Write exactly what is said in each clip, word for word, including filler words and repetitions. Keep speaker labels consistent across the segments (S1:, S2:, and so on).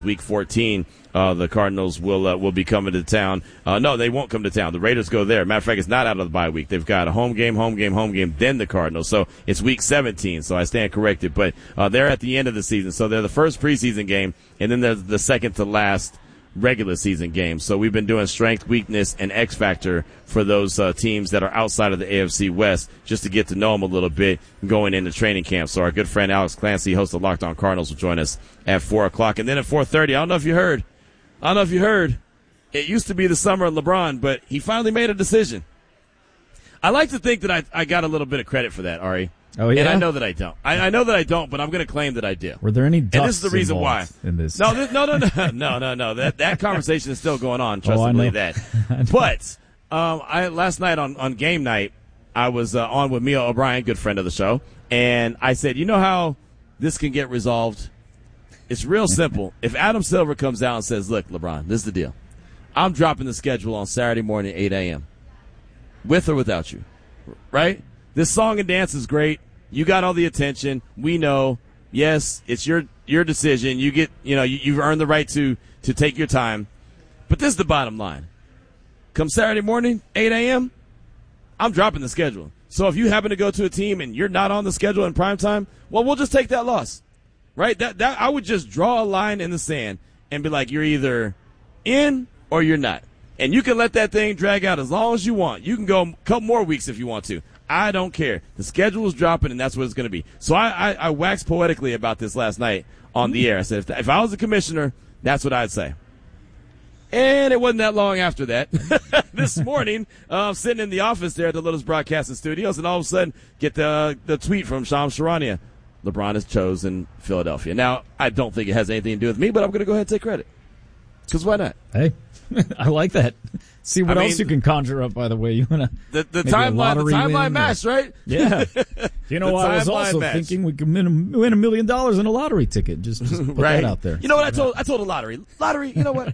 S1: Week fourteen, uh, the Cardinals will uh, will be coming to town. Uh, no, they won't come to town. The Raiders go there. Matter of fact, it's not out of the bye week. They've got a home game, home game, home game, then the Cardinals. So it's week seventeen, so I stand corrected. But uh, they're at the end of the season. So they're the first preseason game, and then there's the second to last regular season game. So we've been doing strength, weakness, and X factor for those uh, teams that are outside of the A F C West just to get to know them a little bit going into training camp. So our good friend Alex Clancy, host of Locked On Cardinals, will join us at four o'clock. And then at four thirty, I don't know if you heard, I don't know if you heard, it used to be the summer of LeBron, but he finally made a decision. I like to think that I, I got a little bit of credit for that, Ari.
S2: Oh, yeah?
S1: And I know that I don't. I, I know that I don't, but I'm going to claim that I do.
S2: Were there any ducks
S1: And this is the reason why.
S2: In this?
S1: No, this, no, no, no, no, no, no. That that conversation is still going on. Trust
S2: oh,
S1: me, believe
S2: know.
S1: that. But um, I last night on, on game night, I was uh, on with Mia O'Brien, good friend of the show, and I said, you know how this can get resolved? It's real simple. If Adam Silver comes out and says, look, LeBron, this is the deal. I'm dropping the schedule on Saturday morning at eight a.m. with or without you, right? This song and dance is great. You got all the attention. We know. Yes, it's your your decision. You get, you know, you, you've earned the right to to take your time. But this is the bottom line. Come Saturday morning, eight a.m., I'm dropping the schedule. So if you happen to go to a team and you're not on the schedule in prime time, well, we'll just take that loss, right? That that I would just draw a line in the sand and be like, you're either in or you're not. And you can let that thing drag out as long as you want. You can go a couple more weeks if you want to. I don't care. The schedule is dropping, and that's what it's going to be. So I, I, I waxed poetically about this last night on the air. I said, if, if I was the commissioner, that's what I'd say. And it wasn't that long after that. This morning, uh, I'm sitting in the office there at the Littles Broadcasting Studios, and all of a sudden get the the tweet from Shams Charania. LeBron has chosen Philadelphia. Now, I don't think it has anything to do with me, but I'm going to go ahead and take credit. Because why not?
S2: Hey, I like that. See what
S1: I
S2: else
S1: mean,
S2: you can conjure up, by the way. You want to
S1: the, the timeline the timeline match, right?
S2: Yeah. You know, I was also match. thinking we could win a, win a million dollars in a lottery ticket. Just, just put
S1: right.
S2: that out there.
S1: You know what I told? I told a lottery. Lottery, you know what?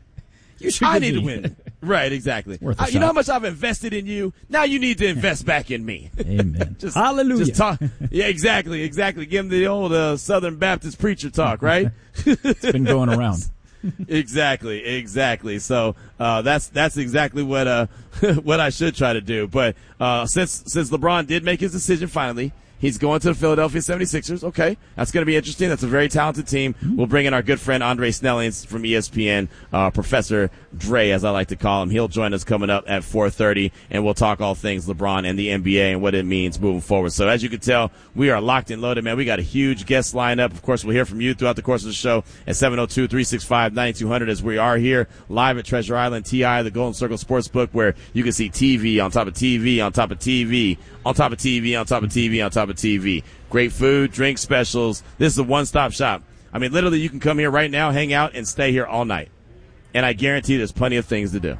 S2: You should
S1: I need
S2: be.
S1: to win. Right, exactly.
S2: Worth a
S1: I,
S2: shot.
S1: You know how much I've invested in you? Now you need to invest back in me.
S2: Amen.
S1: just,
S2: Hallelujah.
S1: Just talk. Yeah, exactly, exactly. Give him the old uh, Southern Baptist preacher talk, right?
S2: It's been going around.
S1: Exactly, exactly. So uh, that's that's exactly what uh what I should try to do. But uh, since since LeBron did make his decision finally, he's going to the Philadelphia seventy-sixers. Okay, that's going to be interesting. That's a very talented team. We'll bring in our good friend Andre Snellings from E S P N, uh, Professor Dre, as I like to call him. He'll join us coming up at four thirty, and we'll talk all things LeBron and the N B A and what it means moving forward. So as you can tell, we are locked and loaded, man. We got a huge guest lineup. Of course, we'll hear from you throughout the course of the show at seven oh two, three six five, nine two hundred as we are here live at Treasure Island T I, the Golden Circle Sportsbook, where you can see T V on top of T V on top of T V on top of T V on top of T V on top of T V. Great food, drink specials. This is a one-stop shop. I mean, literally, you can come here right now, hang out, and stay here all night. And I guarantee there's plenty of things to do.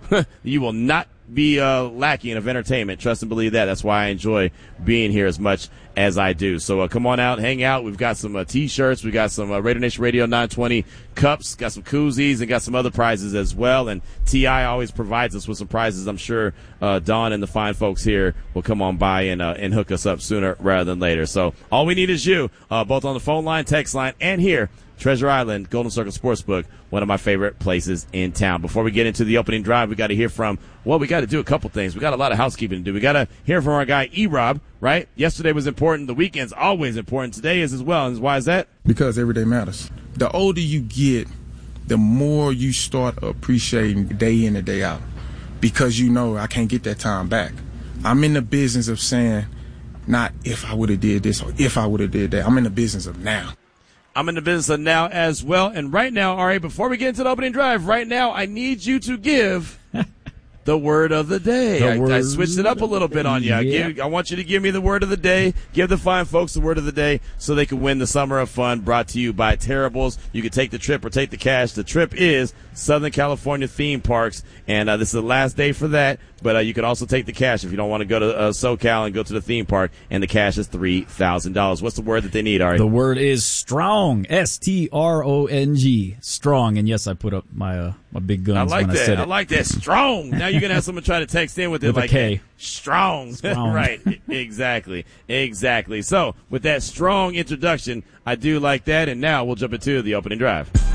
S1: You will not be uh, lacking of entertainment. Trust and believe that. That's why I enjoy being here as much as I do. So uh, come on out, hang out. We've got some uh, T-shirts. We got some uh, Raider Nation Radio nine twenty cups. Got some koozies and got some other prizes as well. And T I always provides us with some prizes. I'm sure uh, Don and the fine folks here will come on by and uh, and hook us up sooner rather than later. So all we need is you, uh, both on the phone line, text line, and here. Treasure Island, Golden Circle Sportsbook, one of my favorite places in town. Before we get into the opening drive, we got to hear from, well, we got to do a couple things. We got a lot of housekeeping to do. We got to hear from our guy, E-Rob, right? Yesterday was important. The weekend's always important. Today is as well. And why is that?
S3: Because every day matters. The older you get, the more you start appreciating day in and day out. Because you know I can't get that time back. I'm in the business of saying, not if I would have did this or if I would have did that. I'm in the business of now.
S1: I'm in the business of now as well. And right now, all right, before we get into the opening drive, right now, I need you to give the word of the day.
S2: The
S1: I,
S2: word
S1: I switched it up a little bit on you. I,
S2: yeah.
S1: give, I want you to give me the word of the day. Give the fine folks the word of the day so they can win the Summer of Fun brought to you by Terribles. You can take the trip or take the cash. The trip is Southern California theme parks, and uh, this is the last day for that. But uh, you can also take the cash if you don't want to go to uh, SoCal and go to the theme park, and the cash is three thousand dollars. What's the word that they need, Ari?
S2: The word is strong, S T R O N G, strong. And yes, I put up my uh, my big guns
S1: I like
S2: when
S1: that.
S2: I said it.
S1: I like that. Strong. Now you're going to have someone try to text in with it
S2: With a
S1: like
S2: K.
S1: that. Strong.
S2: Strong.
S1: Right. Exactly. Exactly. So with that strong introduction, I do like that. And now we'll jump into the opening drive.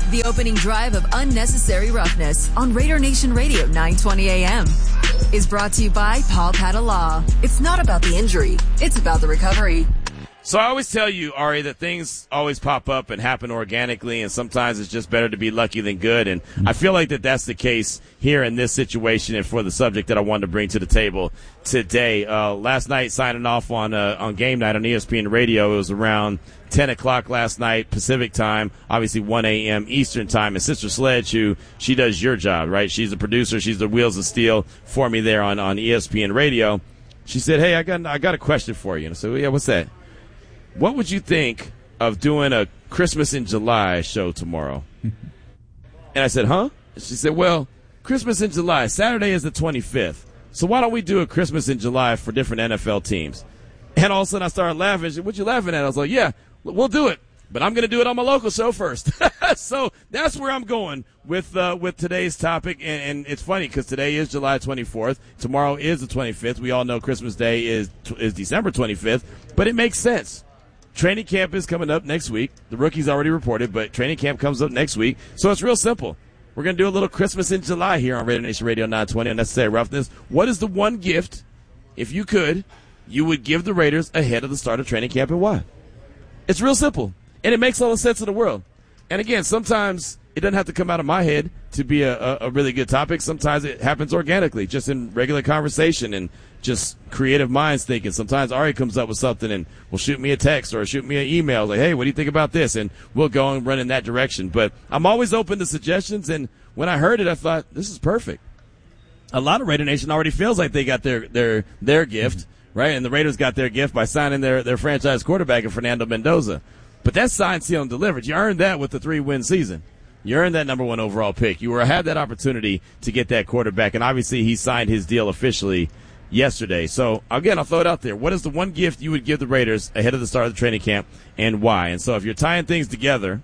S4: The opening drive of Unnecessary Roughness on Raider Nation Radio nine twenty A M is brought to you by Paul Pata Law. It's not about the injury. It's about the recovery.
S1: So I always tell you, Ari, that things always pop up and happen organically, and sometimes it's just better to be lucky than good. And I feel like that that's the case here in this situation and for the subject that I wanted to bring to the table today. Uh, last night, signing off on uh, on game night on E S P N Radio, it was around ten o'clock last night Pacific time, obviously one a.m. Eastern time. And Sister Sledge, who she does your job, right? She's the producer. She's the wheels of steel for me there on, on E S P N Radio. She said, hey, I got I got a question for you. And I said, well, yeah, what's that? What would you think of doing a Christmas in July show tomorrow? And I said, huh? She said, well, Christmas in July. Saturday is the twenty-fifth. So why don't we do a Christmas in July for different N F L teams? And all of a sudden I started laughing. She said, what you laughing at? I was like, yeah, we'll do it. But I'm going to do it on my local show first. So that's where I'm going with uh, with today's topic. And, and it's funny because today is July twenty-fourth. Tomorrow is the twenty-fifth. We all know Christmas Day is is December twenty-fifth. But it makes sense. Training camp is coming up next week. The rookies already reported, but training camp comes up next week. So it's real simple. We're going to do a little Christmas in July here on Raider Nation Radio nine twenty Unnecessary Roughness. What is the one gift, if you could, you would give the Raiders ahead of the start of training camp and why? It's real simple, and it makes all the sense in the world. And again, sometimes it doesn't have to come out of my head to be a, a, a really good topic. Sometimes it happens organically, just in regular conversation and just creative minds thinking. Sometimes Ari comes up with something and will shoot me a text or shoot me an email like, hey, what do you think about this? And we'll go and run in that direction. But I'm always open to suggestions, and when I heard it, I thought, this is perfect. A lot of Raider Nation already feels like they got their their their gift, right? And the Raiders got their gift by signing their, their franchise quarterback in Fernando Mendoza. But that's signed, sealed, and delivered. You earned that with the three-win season. You earned that number one overall pick. You were had that opportunity to get that quarterback, and obviously he signed his deal officially yesterday. So, again, I'll throw it out there. What is the one gift you would give the Raiders ahead of the start of the training camp, and why? And so if you're tying things together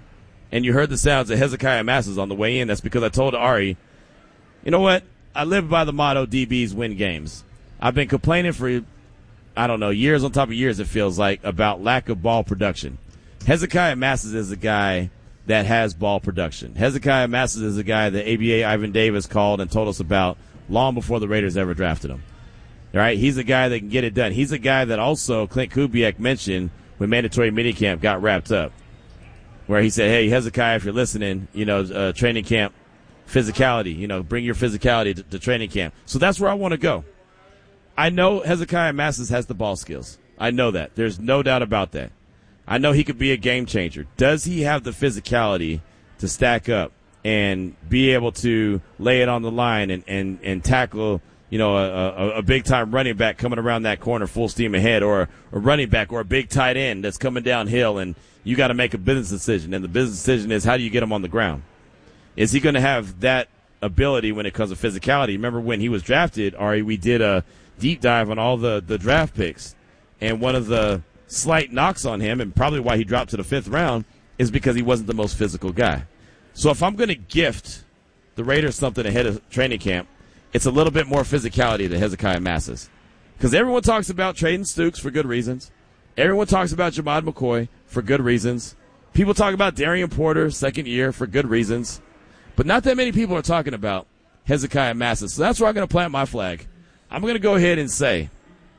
S1: and you heard the sounds of Hezekiah Masses on the way in, that's because I told Ari, you know what? I live by the motto, D Bs win games. I've been complaining for, I don't know, years on top of years, it feels like, about lack of ball production. Hezekiah Masses is a guy that has ball production. Hezekiah Masses is a guy that A B A Ivan Davis called and told us about long before the Raiders ever drafted him. All right, he's a guy that can get it done. He's a guy that also Clint Kubiak mentioned when mandatory minicamp got wrapped up, where he said, hey, Hezekiah, if you're listening, you know, uh, training camp, physicality, you know, bring your physicality to, to training camp. So that's where I want to go. I know Hezekiah Masses has the ball skills. I know that. There's no doubt about that. I know he could be a game changer. Does he have the physicality to stack up and be able to lay it on the line and, and, and tackle, you know, a, a, a big-time running back coming around that corner full steam ahead, or a running back or a big tight end that's coming downhill, and you got to make a business decision, and the business decision is how do you get him on the ground? Is he going to have that ability when it comes to physicality? Remember when he was drafted, Ari, we did a deep dive on all the, the draft picks, and one of the slight knocks on him, and probably why he dropped to the fifth round, is because he wasn't the most physical guy. So if I'm going to gift the Raiders something ahead of training camp, it's a little bit more physicality to Hezekiah Masses. Because everyone talks about trading Stooks for good reasons. Everyone talks about Jamad McCoy for good reasons. People talk about Darian Porter, second year, for good reasons. But not that many people are talking about Hezekiah Masses. So that's where I'm going to plant my flag. I'm going to go ahead and say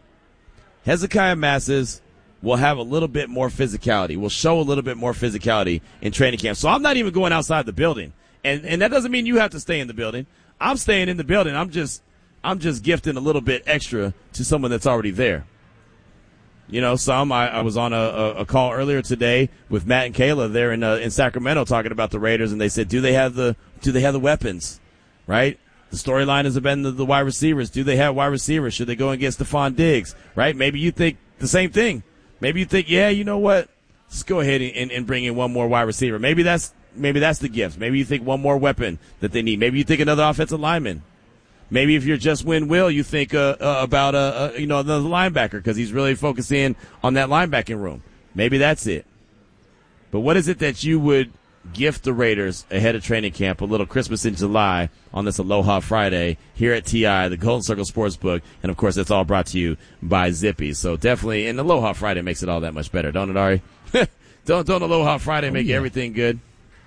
S1: Hezekiah Masses will have a little bit more physicality, will show a little bit more physicality in training camp. So I'm not even going outside the building. And and that doesn't mean you have to stay in the building. I'm staying in the building. I'm just I'm just gifting a little bit extra to someone that's already there. You know, some I, I was on a, a, a call earlier today with Matt and Kayla there in uh, in Sacramento talking about the Raiders, and they said, do they have the do they have the weapons, right? The storyline has been the, the wide receivers. Do they have wide receivers? Should they go and get Stephon Diggs, right? Maybe you think the same thing. Maybe you think, yeah, you know what? Let's go ahead and, and bring in one more wide receiver. Maybe that's maybe that's the gift. Maybe you think one more weapon that they need. Maybe you think another offensive lineman. Maybe if you're just Win Will, you think uh, uh, about a, a you know another linebacker because he's really focusing on that linebacking room. Maybe that's it. But what is it that you would gift the Raiders ahead of training camp, a little Christmas in July on this Aloha Friday here at T I, the Golden Circle Sportsbook, and of course that's all brought to you by Zippy. So definitely, and Aloha Friday makes it all that much better, don't it, Ari? don't don't Aloha Friday make oh, yeah. everything good?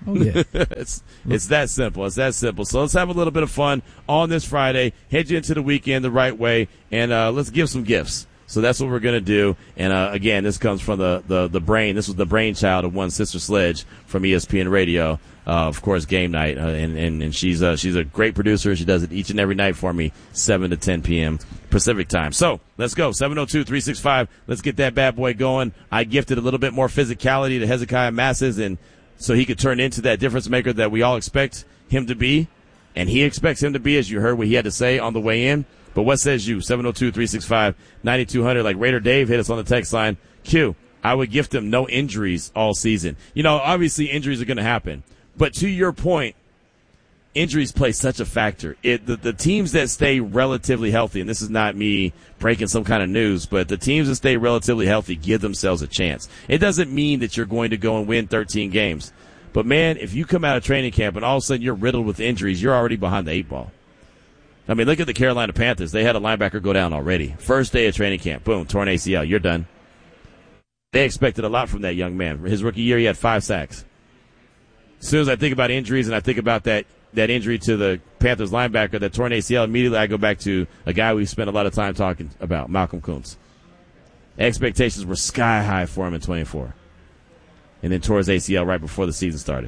S2: Oh, yeah.
S1: it's it's that simple. It's that simple. So let's have a little bit of fun on this Friday. Head you into the weekend the right way, and uh, let's give some gifts. So that's what we're going to do. And, uh, again, this comes from the, the, the brain. This was the brainchild of one Sister Sledge from E S P N Radio, uh, of course, game night. Uh, and, and, and she's, uh, she's a great producer. She does it each and every night for me, seven to ten p.m. Pacific time. So let's go. seven oh two, three six five. Let's get that bad boy going. I gifted a little bit more physicality to Hezekiah Masses, and so he could turn into that difference maker that we all expect him to be. And he expects him to be, as you heard what he had to say on the way in. But what says you? seven oh two, three six five, nine two hundred. Like Raider Dave hit us on the text line. Q, I would gift him no injuries all season. You know, obviously injuries are going to happen. But to your point, injuries play such a factor. It, the, the teams that stay relatively healthy, and this is not me breaking some kind of news, but the teams that stay relatively healthy give themselves a chance. It doesn't mean that you're going to go and win thirteen games. But, man, if you come out of training camp and all of a sudden you're riddled with injuries, you're already behind the eight ball. I mean, look at the Carolina Panthers. They had a linebacker go down already. First day of training camp. Boom, torn A C L. You're done. They expected a lot from that young man. His rookie year, he had five sacks. As soon as I think about injuries and I think about that, that injury to the Panthers linebacker, that torn A C L, immediately I go back to a guy we spent a lot of time talking about, Malcolm Kuntz. Expectations were sky high for him in twenty-four. And then tore his A C L right before the season started.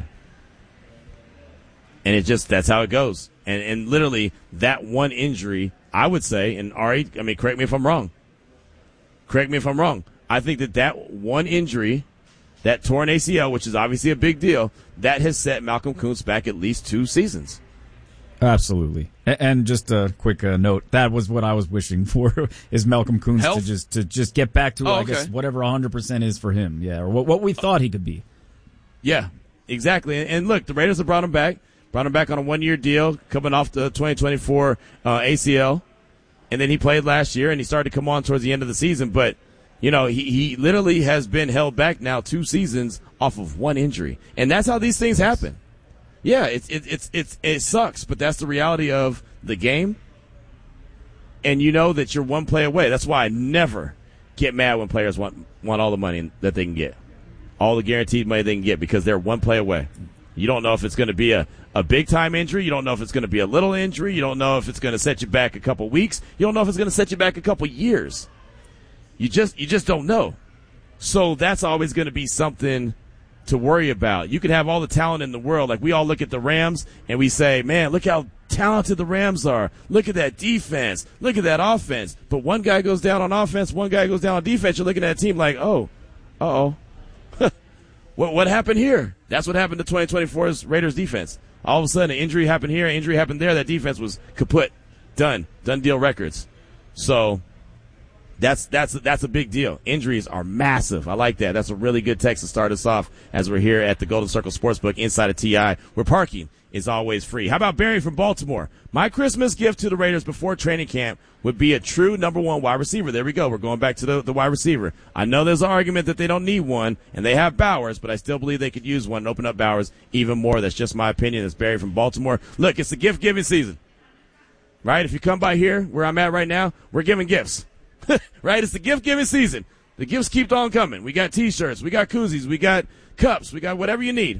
S1: And it just, that's how it goes. And and literally, that one injury, I would say, and Ari, I mean, correct me if I'm wrong. Correct me if I'm wrong. I think that that one injury, that torn A C L, which is obviously a big deal, that has set Malcolm Kuntz back at least two seasons.
S2: Absolutely. And just a quick uh, note, that was what I was wishing for, is Malcolm Kuntz
S5: Health?
S2: to just to just get back to,
S5: Oh,
S2: I
S5: okay.
S2: guess, whatever one hundred percent is for him. Yeah, or what, what we thought he could be.
S1: Yeah, exactly. And, and look, the Raiders have brought him back. Brought him back on a one-year deal, coming off the twenty twenty-four uh, A C L. And then he played last year, and he started to come on towards the end of the season. But, you know, he, he literally has been held back now two seasons off of one injury. And that's how these things happen. Yeah, it's it, it's it's it sucks, but that's the reality of the game. And you know that you're one play away. That's why I never get mad when players want want all the money that they can get, all the guaranteed money they can get, because they're one play away. You don't know if it's going to be a, a big-time injury. You don't know if it's going to be a little injury. You don't know if it's going to set you back a couple weeks. You don't know if it's going to set you back a couple years. You just you just don't know. So that's always going to be something to worry about. You can have all the talent in the world. Like, we all look at the Rams and we say, man, look how talented the Rams are. Look at that defense. Look at that offense. But one guy goes down on offense, one guy goes down on defense. You're looking at a team like, oh, uh-oh. What what happened here? That's what happened to twenty twenty-four's Raiders defense. All of a sudden, an injury happened here, an injury happened there. That defense was kaput. Done. Done deal records. So that's that's that's a big deal. Injuries are massive. I like that. That's a really good text to start us off as we're here at the Golden Circle Sportsbook inside of T I, where parking is always free. How about Barry from Baltimore? My Christmas gift to the Raiders before training camp would be a true number one wide receiver. There we go. We're going back to the, the wide receiver. I know there's an argument that they don't need one, and they have Bowers, but I still believe they could use one and open up Bowers even more. That's just my opinion. It's Barry from Baltimore. Look, it's the gift-giving season, right? If you come by here, where I'm at right now, we're giving gifts, right? It's the gift-giving season. The gifts keep on coming. We got T-shirts. We got koozies. We got cups. We got whatever you need.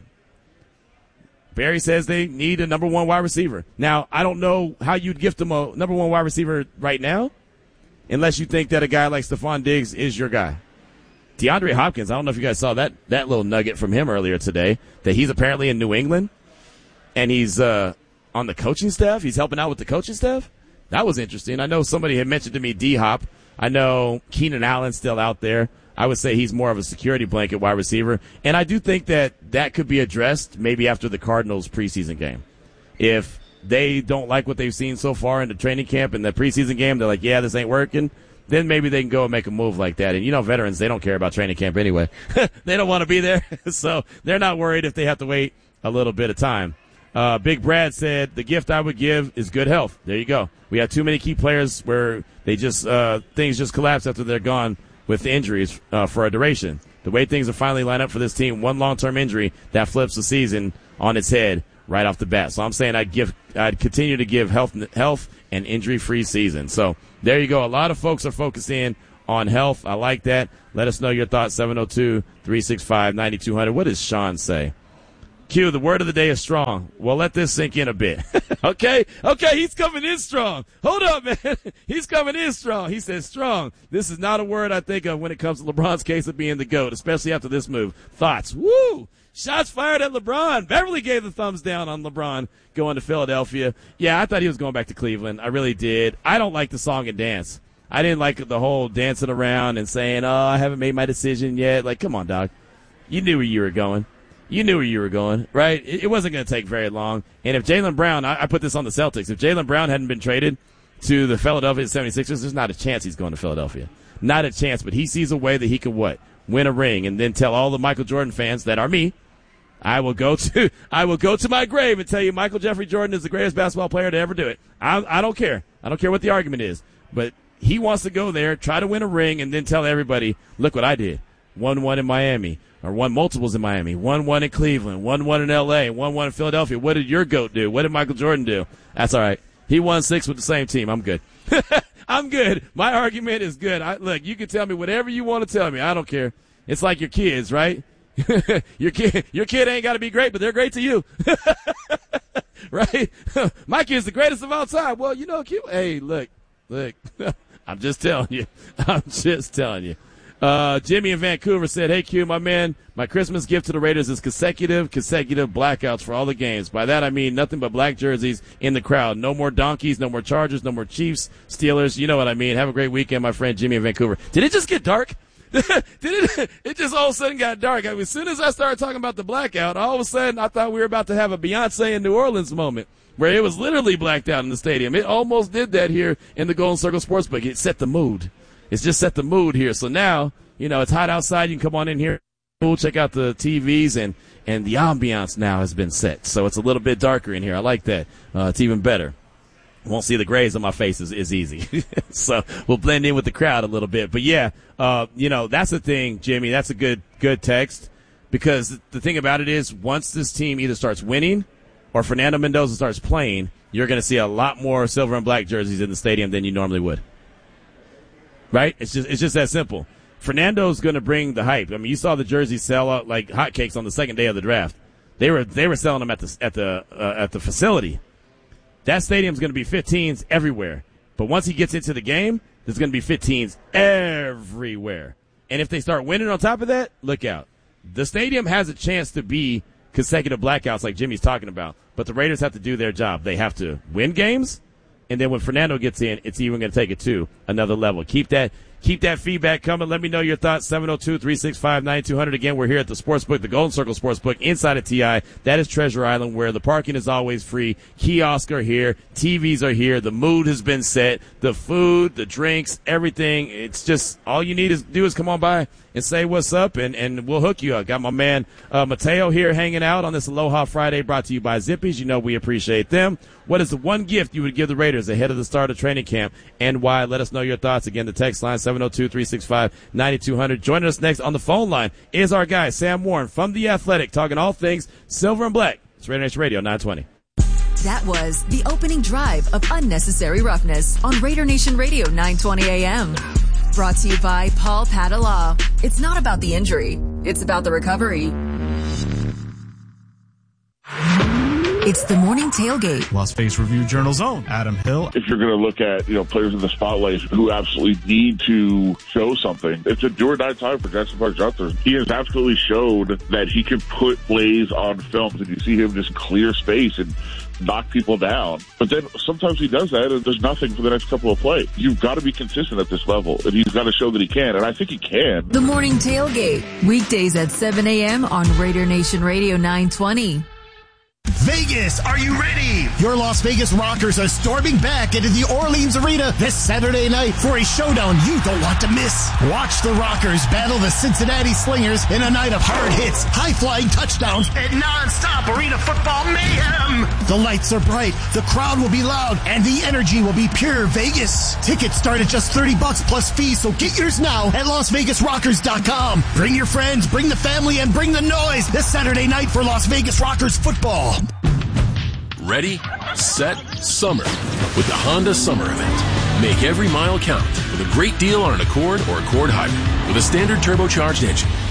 S1: Barry says they need a number one wide receiver. Now, I don't know how you'd gift them a number one wide receiver right now, unless you think that a guy like Stephon Diggs is your guy. DeAndre Hopkins, I don't know if you guys saw that that little nugget from him earlier today, that he's apparently in New England, and he's uh, on the coaching staff. He's helping out with the coaching staff. That was interesting. I know somebody had mentioned to me D-Hop. I know Keenan Allen's still out there. I would say he's more of a security blanket wide receiver. And I do think that that could be addressed maybe after the Cardinals preseason game. If they don't like what they've seen so far in the training camp and the preseason game, they're like, yeah, this ain't working, then maybe they can go and make a move like that. And, you know, veterans, they don't care about training camp anyway. They don't want to be there. So they're not worried if they have to wait a little bit of time. Uh, Big Brad said, the gift I would give is good health. There you go. We have too many key players where they just uh, things just collapse after they're gone with the injuries uh, for a duration. The way things are finally lined up for this team, one long-term injury that flips the season on its head right off the bat. So I'm saying I'd give, I'd continue to give health, health and injury-free season. So there you go. A lot of folks are focusing on health. I like that. Let us know your thoughts. seven oh two, three six five, nine two hundred. What does Sean say? Q, the word of the day is strong. Well, let this sink in a bit. okay? Okay, he's coming in strong. Hold up, man. He's coming in strong. He says strong. This is not a word I think of when it comes to LeBron's case of being the GOAT, especially after this move. Thoughts? Woo! Shots fired at LeBron. Beverly gave the thumbs down on LeBron going to Philadelphia. Yeah, I thought he was going back to Cleveland. I really did. I don't like the song and dance. I didn't like the whole dancing around and saying, oh, I haven't made my decision yet. Like, come on, dog. You knew where you were going. You knew where you were going, right? It, it wasn't going to take very long. And if Jaylen Brown, I, I put this on the Celtics, if Jaylen Brown hadn't been traded to the Philadelphia seventy-sixers, there's not a chance he's going to Philadelphia. Not a chance, but he sees a way that he could what? Win a ring and then tell all the Michael Jordan fans that are me, I will go to I will go to my grave and tell you Michael Jeffrey Jordan is the greatest basketball player to ever do it. I, I don't care. I don't care what the argument is. But he wants to go there, try to win a ring, and then tell everybody, look what I did. Won one in Miami, or won multiples in Miami, won one in Cleveland, won one in L A, won one in Philadelphia. What did your GOAT do? What did Michael Jordan do? That's all right. He won six with the same team. I'm good. I'm good. My argument is good. I, look, you can tell me whatever you want to tell me. I don't care. It's like your kids, right? your kid, your kid ain't got to be great, but they're great to you. Right? My kid's the greatest of all time. Well, you know, Q, hey, look, look, I'm just telling you. I'm just telling you. Uh, Jimmy in Vancouver said, hey, Q, my man, my Christmas gift to the Raiders is consecutive, consecutive blackouts for all the games. By that, I mean nothing but black jerseys in the crowd. No more Donkeys, no more Chargers, no more Chiefs, Steelers. You know what I mean. Have a great weekend, my friend Jimmy in Vancouver. Did it just get dark? Did it? It just all of a sudden got dark. I mean, as soon as I started talking about the blackout, all of a sudden I thought we were about to have a Beyonce in New Orleans moment where it was literally blacked out in the stadium. It almost did that here in the Golden Circle Sportsbook. It set the mood. It's just set the mood here. So now, you know, it's hot outside. You can come on in here, check out the T Vs, and, and the ambiance now has been set. So it's a little bit darker in here. I like that. Uh, it's even better. Won't see the grays on my face is, is easy. So we'll blend in with the crowd a little bit. But yeah, uh, you know, that's the thing, Jimmy. That's a good, good text, because the thing about it is once this team either starts winning or Fernando Mendoza starts playing, you're going to see a lot more silver and black jerseys in the stadium than you normally would. Right? It's just, it's just that simple. Fernando's going to bring the hype. I mean, you saw the jerseys sell out like hotcakes on the second day of the draft. They were, they were selling them at the, at the, uh, at the facility. That stadium's going to be fifteens everywhere. But once he gets into the game, there's going to be fifteens everywhere. And if they start winning on top of that, look out. The stadium has a chance to be consecutive blackouts like Jimmy's talking about. But the Raiders have to do their job. They have to win games. And then when Fernando gets in, it's even going to take it to another level. Keep that Keep that feedback coming. Let me know your thoughts. seven oh two, three six five, nine two hundred. Again, we're here at the Sportsbook, the Golden Circle Sportsbook, inside of T I. That is Treasure Island, where the parking is always free. Kiosks are here. T Vs are here. The mood has been set. The food, the drinks, everything. It's just all you need to do is come on by and say what's up, and, and we'll hook you up. Got my man uh, Mateo here hanging out on this Aloha Friday, brought to you by Zippies. You know we appreciate them. What is the one gift you would give the Raiders ahead of the start of training camp, and why? Let us know your thoughts. Again, the text line, seven oh two, three six five, nine two hundred. Joining us next on the phone line is our guy, Sam Warren from The Athletic, talking all things silver and black. It's Raider Nation Radio nine twenty.
S4: That was the opening drive of Unnecessary Roughness on Raider Nation Radio nine twenty A M. Brought to you by Paul Padala. It's not about the injury. It's about the recovery. It's the morning tailgate.
S5: Las Vegas Review-Journal's own Adam Hill.
S6: If you're going to look at, you know, players in the spotlight who absolutely need to show something, it's a do or die time for Jackson Park-Johnson. He has absolutely showed that he can put plays on films, and you see him just clear space and knock people down. But then sometimes he does that and there's nothing for the next couple of plays. You've got to be consistent at this level, and he's got to show that he can, and I think he can.
S4: The morning tailgate, weekdays at seven A M on Raider Nation Radio nine twenty.
S7: Vegas, are you ready? Your Las Vegas Rockers are storming back into the Orleans Arena this Saturday night for a showdown you don't want to miss. Watch the Rockers battle the Cincinnati Slingers in a night of hard hits, high-flying touchdowns, and non-stop arena football mayhem. The lights are bright, the crowd will be loud, and the energy will be pure Vegas. Tickets start at just thirty bucks plus fees, so get yours now at Las Vegas Rockers dot com. Bring your friends, bring the family, and bring the noise this Saturday night for Las Vegas Rockers football.
S8: Ready, set, summer with the Honda Summer Event. Make every mile count with a great deal on an Accord or Accord Hybrid with a standard turbocharged engine.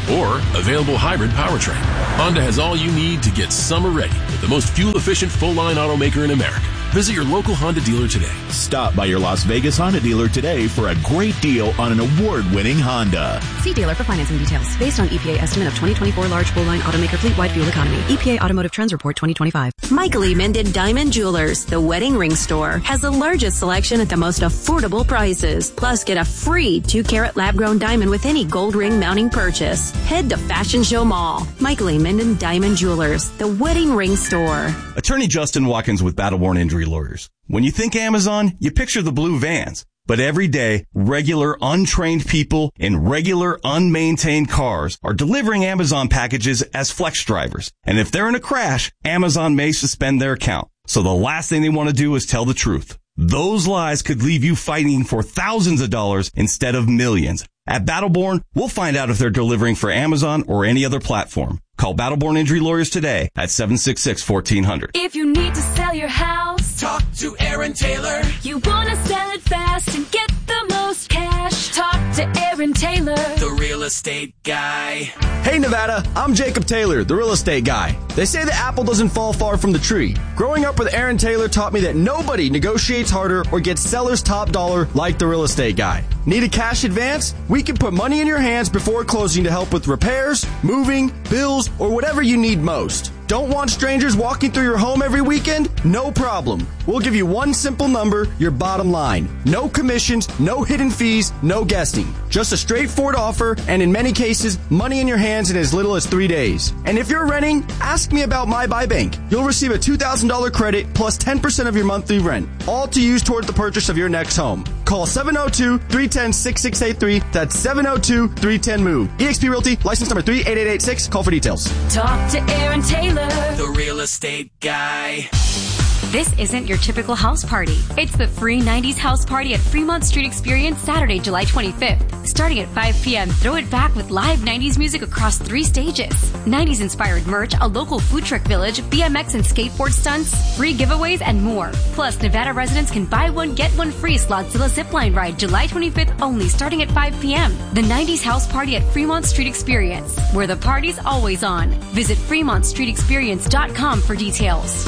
S8: or available hybrid powertrain. Honda has all you need to get summer ready with the most fuel-efficient full-line automaker in America. Visit your local Honda dealer today.
S9: Stop by your Las Vegas Honda dealer today for a great deal on an award-winning Honda.
S10: See dealer for financing details. Based on E P A estimate of twenty twenty-four large full-line automaker fleet-wide fuel economy. E P A Automotive Trends Report twenty twenty-five.
S11: Michael E. Minden Diamond Jewelers, the wedding ring store, has the largest selection at the most affordable prices. Plus, get a free two-carat lab-grown diamond with any gold ring mounting purchase. Head to Fashion Show Mall. Michael E. Minden Diamond Jewelers, the wedding ring store.
S12: Attorney Justin Watkins with Battleborn Injury Lawyers. When you think Amazon, you picture the blue vans. But every day, regular, untrained people in regular, unmaintained cars are delivering Amazon packages as flex drivers. And if they're in a crash, Amazon may suspend their account. So the last thing they want to do is tell the truth. Those lies could leave you fighting for thousands of dollars instead of millions. At Battleborn, we'll find out if they're delivering for Amazon or any other platform. Call Battleborn Injury Lawyers today at seven six six, one four zero zero.
S13: If you need to sell your house,
S14: talk to Aaron Taylor.
S13: You want to sell it fast and get the most cash, talk to Aaron Taylor,
S14: the real estate guy.
S15: Hey Nevada, I'm Jacob Taylor, the real estate guy. They say the apple doesn't fall far from the tree. Growing up with Aaron Taylor taught me that nobody negotiates harder or gets seller's top dollar like the real estate guy. Need a cash advance? We can put money in your hands before closing to help with repairs, moving, bills, or whatever you need most. Don't want strangers walking through your home every weekend? No problem. We'll give you one simple number, your bottom line. No commissions, no hidden fees, no guessing. Just a straightforward offer, and in many cases, money in your hands in as little as three days. And if you're renting, ask me about My Buy Bank. You'll receive a two thousand dollars credit plus ten percent of your monthly rent, all to use toward the purchase of your next home. Call seven oh two, three one oh, six six eight three. That's seven oh two, three one oh, M O V E. eXp Realty, license number three eight eight eight six. Call for details.
S13: Talk to Aaron Taylor,
S14: the real estate guy.
S16: This isn't your typical house party. It's the free nineties house party at Fremont Street Experience Saturday, July twenty-fifth. Starting at five p.m., throw it back with live nineties music across three stages. nineties-inspired merch, a local food truck village, B M X and skateboard stunts, free giveaways, and more. Plus, Nevada residents can buy one, get one free Slotzilla zipline ride July twenty-fifth only, starting at five p.m. The nineties house party at Fremont Street Experience, where the party's always on. Visit fremont street experience dot com for details.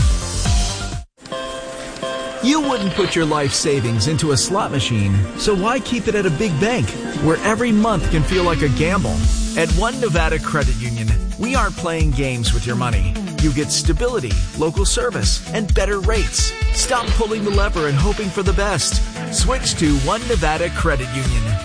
S17: You wouldn't put your life savings into a slot machine, so why keep it at a big bank where every month can feel like a gamble? At One Nevada Credit Union, we aren't playing games with your money. You get stability, local service, and better rates. Stop pulling the lever and hoping for the best. Switch to One Nevada Credit Union.